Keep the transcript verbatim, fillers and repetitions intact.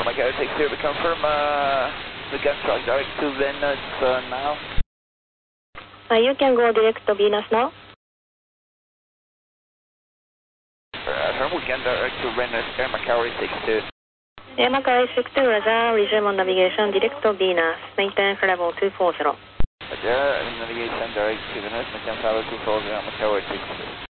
Macau six zero to confirm uh, the gun truck direct to Venus uh, now. Uh, you can go direct to Venus now. Uh, we can direct to Venus, Air Macau six two. Air Macau six two, Roger, resume on navigation direct to Venus, maintain level two four zero. Roger, navigation direct to Venus, maintain level two four zero, Macau six two.